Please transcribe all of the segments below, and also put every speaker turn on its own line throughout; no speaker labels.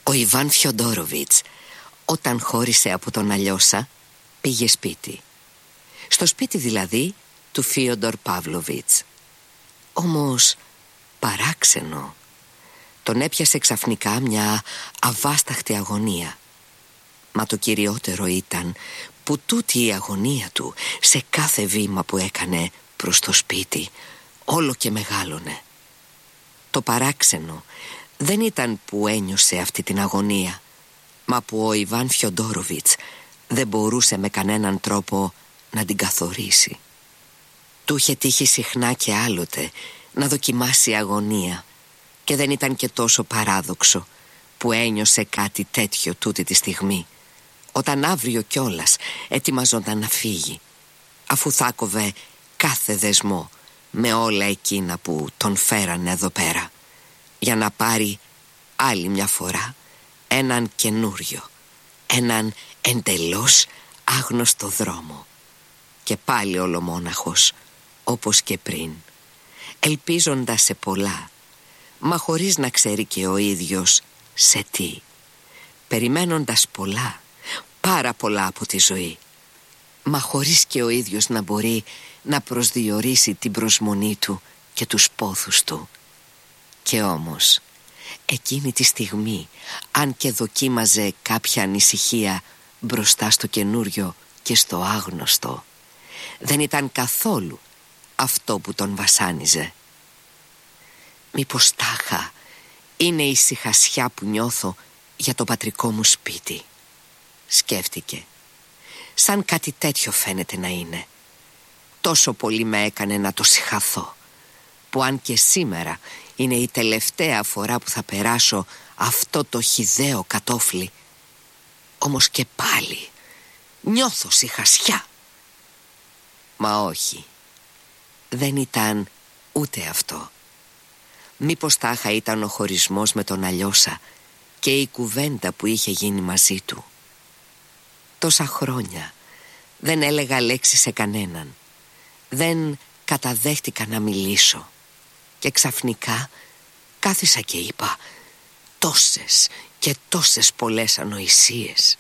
Ο Ιβάν Φιοντόροβιτς, όταν χώρισε από τον Αλιώσα, πήγε σπίτι. Στο σπίτι δηλαδή του Φίοντορ Παύλοβιτς. Όμως παράξενο, τον έπιασε ξαφνικά μια αβάσταχτη αγωνία. Μα το κυριότερο ήταν που τούτη η αγωνία του σε κάθε βήμα που έκανε προς το σπίτι όλο και μεγάλωνε. Το παράξενο δεν ήταν που ένιωσε αυτή την αγωνία, μα που ο Ιβάν Φιοντόροβιτς δεν μπορούσε με κανέναν τρόπο να την καθορίσει. Του είχε τύχει συχνά και άλλοτε να δοκιμάσει αγωνία και δεν ήταν και τόσο παράδοξο που ένιωσε κάτι τέτοιο τούτη τη στιγμή, όταν αύριο κιόλας ετοιμαζόταν να φύγει, αφού θάκοβε κάθε δεσμό με όλα εκείνα που τον φέρανε εδώ πέρα, για να πάρει άλλη μια φορά έναν καινούριο, έναν εντελώς άγνωστο δρόμο. Και πάλι ολομόναχος, όπως και πριν, ελπίζοντας σε πολλά, μα χωρίς να ξέρει και ο ίδιος σε τι, περιμένοντας πολλά, πάρα πολλά από τη ζωή, μα χωρίς και ο ίδιος να μπορεί να προσδιορίσει την προσμονή του και τους πόθους του. Και όμως εκείνη τη στιγμή, αν και δοκίμαζε κάποια ανησυχία μπροστά στο καινούριο και στο άγνωστο, δεν ήταν καθόλου αυτό που τον βασάνιζε. Μήπως τάχα είναι η ησυχασιά που νιώθω για το πατρικό μου σπίτι, σκέφτηκε. Σαν κάτι τέτοιο φαίνεται να είναι. Τόσο πολύ με έκανε να το συχαθώ, που αν και σήμερα είναι η τελευταία φορά που θα περάσω αυτό το χυδαίο κατόφλι, όμως και πάλι νιώθω σιχασιά. Μα όχι, δεν ήταν ούτε αυτό. Μήπως τάχα ήταν ο χωρισμός με τον Αλιώσα και η κουβέντα που είχε γίνει μαζί του. Τόσα χρόνια δεν έλεγα λέξη σε κανέναν, δεν καταδέχτηκα να μιλήσω, και ξαφνικά κάθισα και είπα τόσες και τόσες πολλές ανοησίες.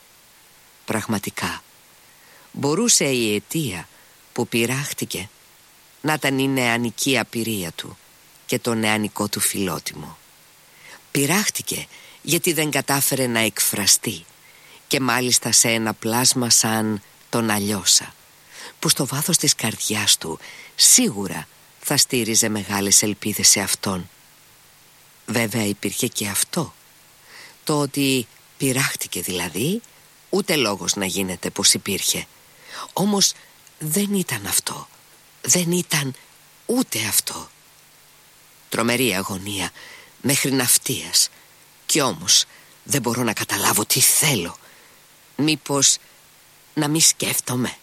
Πραγματικά μπορούσε η αιτία που πειράχτηκε να ήταν η νεανική απειρία του και το νεανικό του φιλότιμο. Πειράχτηκε γιατί δεν κατάφερε να εκφραστεί, και μάλιστα σε ένα πλάσμα σαν τον Αλιώσα, που στο βάθος της καρδιάς του σίγουρα θα στήριζε μεγάλες ελπίδες σε αυτόν. Βέβαια υπήρχε και αυτό, το ότι πειράχτηκε δηλαδή, ούτε λόγος να γίνεται πως υπήρχε. Όμως δεν ήταν αυτό, δεν ήταν ούτε αυτό. Τρομερή αγωνία μέχρι ναυτίας, κι όμως δεν μπορώ να καταλάβω τι θέλω. Μήπως να μη σκέφτομαι?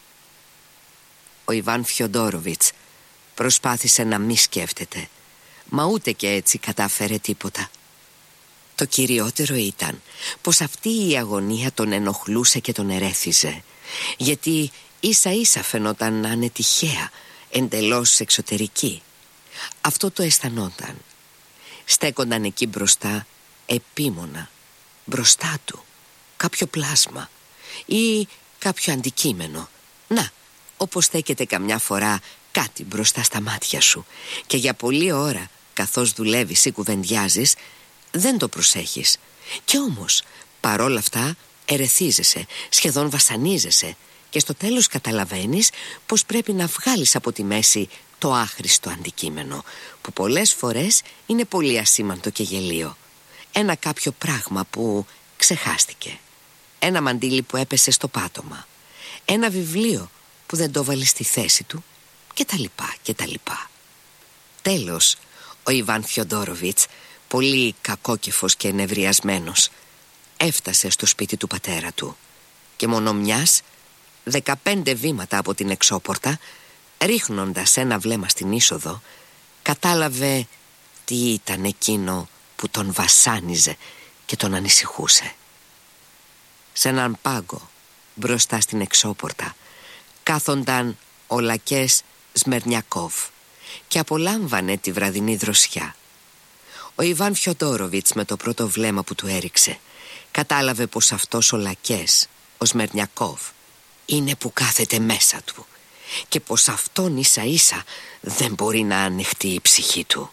Ο Ιβάν Φιοντόροβιτς προσπάθησε να μη σκέφτεται, μα ούτε και έτσι κατάφερε τίποτα. Το κυριότερο ήταν πως αυτή η αγωνία τον ενοχλούσε και τον ερέθιζε, γιατί ίσα ίσα φαινόταν να είναι τυχαία, εντελώς εξωτερική. Αυτό το αισθανόταν. Στέκονταν εκεί μπροστά, επίμονα, μπροστά του κάποιο πλάσμα ή κάποιο αντικείμενο. Να, όπως στέκεται καμιά φορά κάτι μπροστά στα μάτια σου, και για πολλή ώρα, καθώς δουλεύεις ή κουβεντιάζεις, δεν το προσέχεις, και όμως παρόλα αυτά ερεθίζεσαι, σχεδόν βασανίζεσαι, και στο τέλος καταλαβαίνεις πως πρέπει να βγάλεις από τη μέση το άχρηστο αντικείμενο, που πολλές φορές είναι πολύ ασήμαντο και γελίο. Ένα κάποιο πράγμα που ξεχάστηκε, ένα μαντίλι που έπεσε στο πάτωμα, ένα βιβλίο που δεν το βάλει στη θέση του, και τα λοιπά και τα λοιπά. Τέλος, ο Ιβάν Φιοντόροβιτς, πολύ κακόκεφος και ενευριασμένος, έφτασε στο σπίτι του πατέρα του, και μόνο μιας 15 βήματα από την εξώπορτα, ρίχνοντας ένα βλέμμα στην είσοδο, κατάλαβε τι ήταν εκείνο που τον βασάνιζε και τον ανησυχούσε. Σε έναν πάγκο μπροστά στην εξώπορτα κάθονταν ο Λακές Σμερνιακόφ και απολάμβανε τη βραδινή δροσιά. Ο Ιβάν Φιοντόροβιτς με το πρώτο βλέμμα που του έριξε κατάλαβε πως αυτός ο λακές, ο Σμερνιακόφ, είναι που κάθεται μέσα του και πως αυτόν ίσα ίσα δεν μπορεί να ανεχτεί η ψυχή του.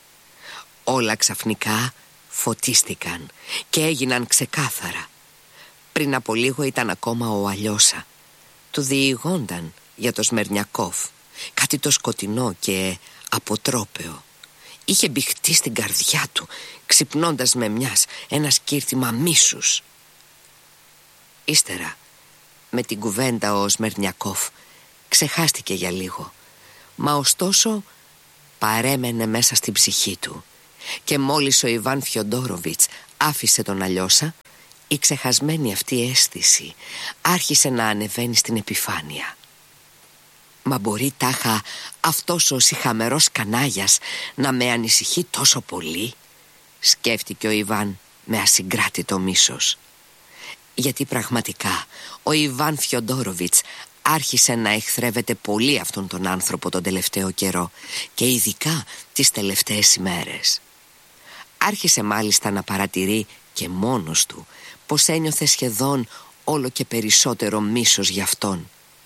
Όλα ξαφνικά φωτίστηκαν και έγιναν ξεκάθαρα. Πριν από λίγο ήταν ακόμα ο Αλιώσα. Του διηγόνταν για το Σμερνιακόφ κάτι το σκοτεινό και αποτρόπαιο. Είχε μπηχτεί στην καρδιά του, ξυπνώντας με μιας ένα σκύρθημα μίσους. Ύστερα, με την κουβέντα ο Σμερνιακόφ ξεχάστηκε για λίγο, μα ωστόσο παρέμενε μέσα στην ψυχή του. Και μόλις ο Ιβάν Φιοντόροβιτς άφησε τον Αλιώσα, η ξεχασμένη αυτή αίσθηση άρχισε να ανεβαίνει στην επιφάνεια. Μα μπορεί τάχα αυτός ο σιχαμερός κανάγιας να με ανησυχεί τόσο πολύ, σκέφτηκε ο Ιβάν με ασυγκράτητο μίσος. Γιατί πραγματικά ο Ιβάν Φιοντόροβιτς άρχισε να εχθρεύεται πολύ αυτόν τον άνθρωπο τον τελευταίο καιρό και ειδικά τις τελευταίες ημέρες. Άρχισε μάλιστα να παρατηρεί και μόνος του πως ένιωθε σχεδόν όλο και περισσότερο μίσος γι' αυτόν.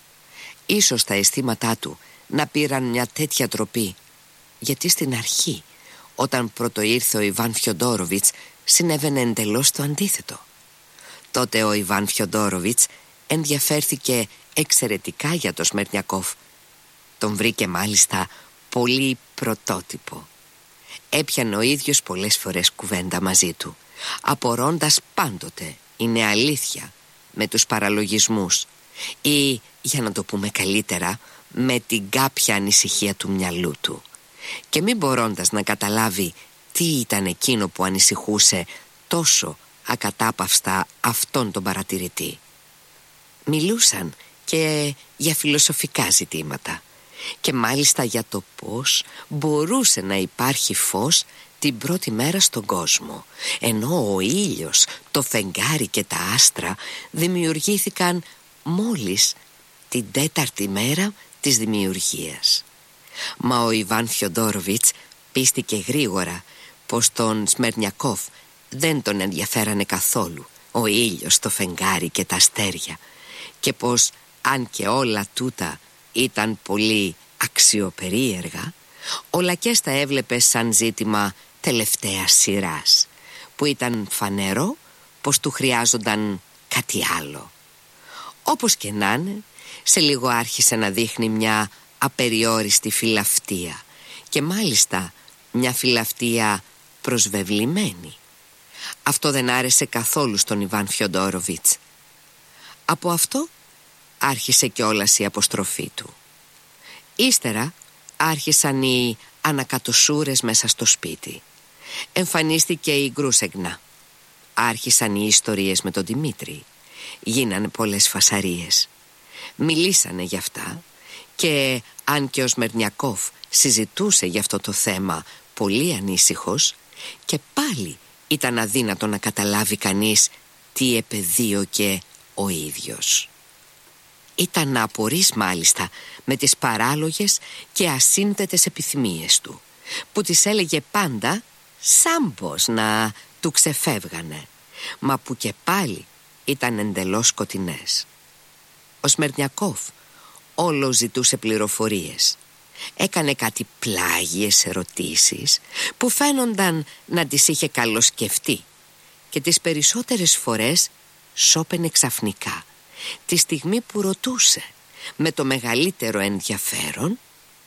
Ίσως τα αισθήματά του να πήραν μια τέτοια τροπή, γιατί στην αρχή, όταν πρώτο ήρθε ο Ιβάν Φιοντόροβιτς, συνέβαινε εντελώς το αντίθετο. Τότε ο Ιβάν Φιοντόροβιτς ενδιαφέρθηκε εξαιρετικά για το Σμερνιακόφ. Τον βρήκε μάλιστα πολύ πρωτότυπο. Έπιανε ο ίδιος πολλές φορές κουβέντα μαζί του, απορώντας πάντοτε, είναι αλήθεια, με τους παραλογισμούς ή, για να το πούμε καλύτερα, με την κάποια ανησυχία του μυαλού του, και μη μπορώντας να καταλάβει τι ήταν εκείνο που ανησυχούσε τόσο ακατάπαυστα αυτόν τον παρατηρητή. Μιλούσαν και για φιλοσοφικά ζητήματα και μάλιστα για το πώς μπορούσε να υπάρχει φως την πρώτη μέρα στον κόσμο, ενώ ο ήλιος, το φεγγάρι και τα άστρα δημιουργήθηκαν μόλις την τέταρτη μέρα της δημιουργίας. Μα ο Ιβάν Φιοντόροβιτς πίστηκε γρήγορα πως τον Σμερνιακόφ δεν τον ενδιαφέρανε καθόλου ο ήλιος, το φεγγάρι και τα αστέρια, και πως αν και όλα τούτα ήταν πολύ αξιοπερίεργα, ο λακές τα έβλεπε σαν ζήτημα τελευταίας σειράς, που ήταν φανερό πως του χρειάζονταν κάτι άλλο. Όπως και να είναι, σε λίγο άρχισε να δείχνει μια απεριόριστη φιλαυτία, και μάλιστα μια φιλαυτία προσβεβλημένη. Αυτό δεν άρεσε καθόλου στον Ιβάν Φιοντόροβιτς. Από αυτό άρχισε κιόλας η αποστροφή του. Ύστερα άρχισαν οι ανακατοσούρες μέσα στο σπίτι. Εμφανίστηκε η Γκρούσεγνα. Άρχισαν οι ιστορίες με τον Δημήτρη. Γίνανε πολλές φασαρίες. Μιλήσανε γι' αυτά, και αν και ο Σμερνιακόφ συζητούσε για αυτό το θέμα πολύ ανήσυχος, και πάλι ήταν αδύνατο να καταλάβει κανείς τι επεδίωκε ο ίδιος. Ήταν να απορείς μάλιστα με τις παράλογες και ασύνθετες επιθυμίες του, που τις έλεγε πάντα σαν πως να του ξεφεύγανε, μα που και πάλι ήταν εντελώς σκοτεινές. Ο Σμερνιακόφ όλο ζητούσε πληροφορίες. Έκανε κάτι πλάγιες ερωτήσεις που φαίνονταν να τις είχε καλοσκεφτεί, και τις περισσότερες φορές σώπαινε ξαφνικά τη στιγμή που ρωτούσε με το μεγαλύτερο ενδιαφέρον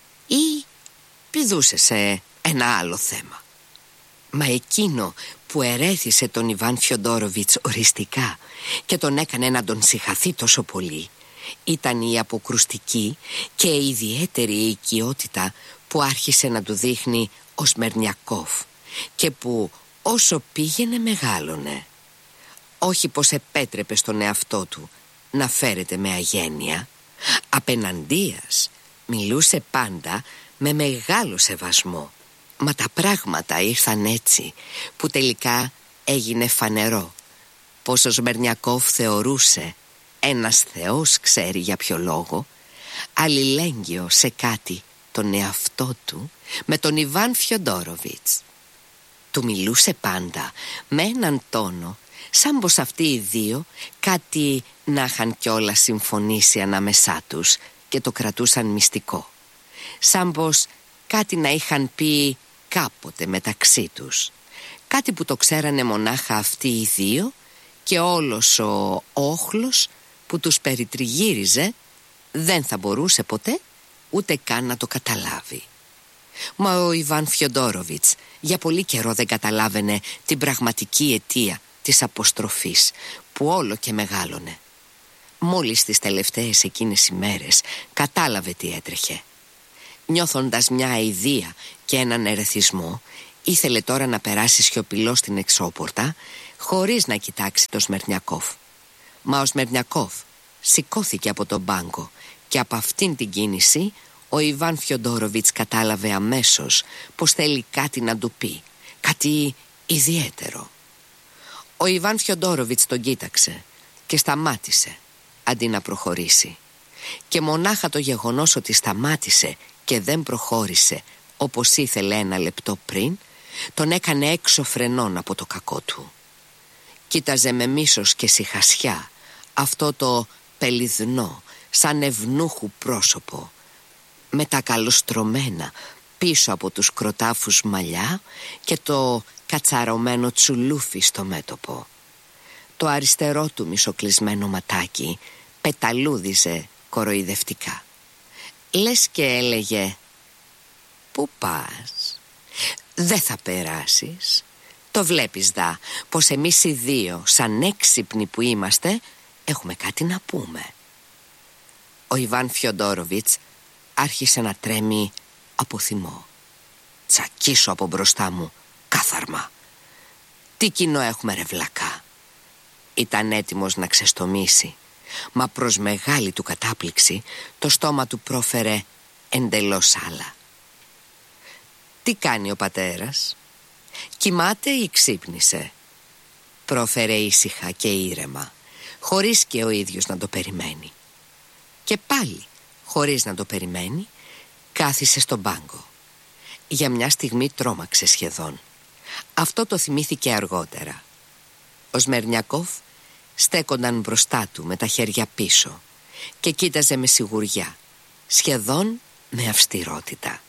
ή πηδούσε σε ένα άλλο θέμα. Μα εκείνο που ερέθησε τον Ιβάν Φιοντόροβιτς οριστικά και τον έκανε να τον συχαθεί τόσο πολύ ήταν η αποκρουστική και ιδιαίτερη οικειότητα που άρχισε να του δείχνει ο Σμερνιακόφ, και που όσο πήγαινε μεγάλωνε. Όχι πως επέτρεπε στον εαυτό του να φέρεται με αγένεια, απεναντίας μιλούσε πάντα με μεγάλο σεβασμό. Μα τα πράγματα ήρθαν έτσι που τελικά έγινε φανερό πως ο Σμερνιακόφ θεωρούσε, ένας θεός ξέρει για ποιο λόγο, αλληλέγγυο σε κάτι τον εαυτό του με τον Ιβάν Φιοντόροβιτς. Του μιλούσε πάντα με έναν τόνο, σαν πως αυτοί οι δύο κάτι να είχαν κιόλας συμφωνήσει ανάμεσά τους και το κρατούσαν μυστικό. Σαν πως κάτι να είχαν πει κάποτε μεταξύ τους. Κάτι που το ξέρανε μονάχα αυτοί οι δύο και όλος ο όχλος που τους περιτριγύριζε δεν θα μπορούσε ποτέ ούτε καν να το καταλάβει. Μα ο Ιβάν Φιοντόροβιτς για πολύ καιρό δεν καταλάβαινε την πραγματική αιτία της αποστροφής που όλο και μεγάλωνε. Μόλις τις τελευταίες εκείνες ημέρες κατάλαβε τι έτρεχε. Νιώθοντας μια αηδία και έναν ερεθισμό, ήθελε τώρα να περάσει σιωπηλό στην εξώπορτα χωρίς να κοιτάξει το Σμερνιακόφ. Μα ο Σμερνιακόφ σηκώθηκε από τον πάγκο και από αυτήν την κίνηση ο Ιβάν Φιοντόροβιτς κατάλαβε αμέσως πως θέλει κάτι να του πει, κάτι ιδιαίτερο. Ο Ιβάν Φιοντόροβιτς τον κοίταξε και σταμάτησε αντί να προχωρήσει. Και μονάχα το γεγονός ότι σταμάτησε και δεν προχώρησε όπως ήθελε ένα λεπτό πριν, τον έκανε έξω φρενών από το κακό του. Κοίταζε με μίσος και σιχασιά αυτό το πελιδνό σαν ευνούχου πρόσωπο, με τα καλοστρωμένα πίσω από τους κροτάφους μαλλιά και το κατσαρωμένο τσουλούφι στο μέτωπο. Το αριστερό του μισοκλεισμένο ματάκι πεταλούδιζε κοροϊδευτικά. Λες και έλεγε «Πού πας? Δεν θα περάσεις. Το βλέπεις δα πως εμείς οι δύο σαν έξυπνοι που είμαστε έχουμε κάτι να πούμε». Ο Ιβάν Φιοντόροβιτς άρχισε να τρέμει από θυμό. «Τσακίσω από μπροστά μου κάθαρμα. Τι κοινό έχουμε ρε βλακά?» Ήταν έτοιμος να ξεστομίσει, μα προς μεγάλη του κατάπληξη το στόμα του πρόφερε εντελώς άλλα. «Τι κάνει ο πατέρας? Κοιμάται ή ξύπνησε?» πρόφερε ήσυχα και ήρεμα, χωρίς και ο ίδιος να το περιμένει. Και πάλι, χωρίς να το περιμένει, κάθισε στον πάγκο. Για μια στιγμή τρόμαξε σχεδόν. Αυτό το θυμήθηκε αργότερα. Ο Σμερνιακόφ στέκονταν μπροστά του με τα χέρια πίσω και κοίταζε με σιγουριά, σχεδόν με αυστηρότητα.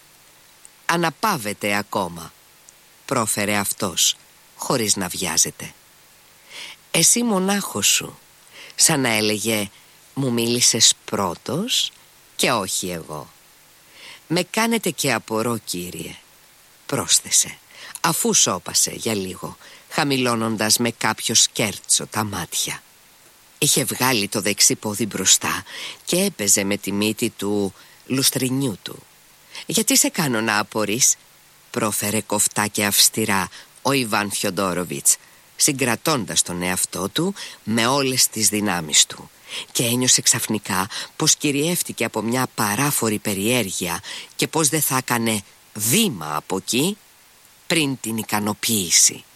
«Αναπαύεται ακόμα», πρόφερε αυτός, χωρίς να βιάζεται. «Εσύ μονάχος σου», σαν να έλεγε «Μου μίλησες πρώτος και όχι εγώ». «Με κάνετε και απορώ, κύριε», πρόσθεσε, αφού σώπασε για λίγο, χαμηλώνοντας με κάποιο σκέρτσο τα μάτια. Είχε βγάλει το δεξί πόδι μπροστά και έπαιζε με τη μύτη του λουστρινιού του. «Γιατί σε κάνω να απορείς?» πρόφερε κοφτά και αυστηρά ο Ιβάν Φιοντόροβιτς, συγκρατώντας τον εαυτό του με όλες τις δυνάμεις του, και ένιωσε ξαφνικά πως κυριεύτηκε από μια παράφορη περιέργεια και πως δεν θα έκανε βήμα από εκεί πριν την ικανοποίηση.